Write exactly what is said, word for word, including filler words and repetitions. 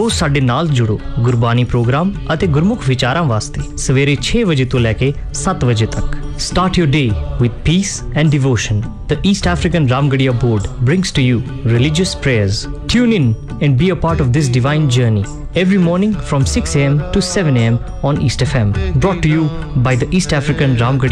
ਰੋਜ਼ ਸਾਡੇ ਨਾਲ ਜੁੜੋ ਗੁਰਬਾਣੀ ਪ੍ਰੋਗਰਾਮ ਅਤੇ ਗੁਰਮੁਖ ਵਿਚਾਰਾਂ ਵਾਸਤੇ ਸਵੇਰੇ ਛੇ ਵਜੇ ਤੋਂ ਲੈ ਕੇ ਸੱਤ ਵਜੇ ਤੱਕ। Start your day with peace and devotion. The East African Ramgarhia Board brings to you religious prayers. Tune in and be a part of this divine journey every morning from six a m to seven a m on East F M. Brought to you by the East African Ramgarhia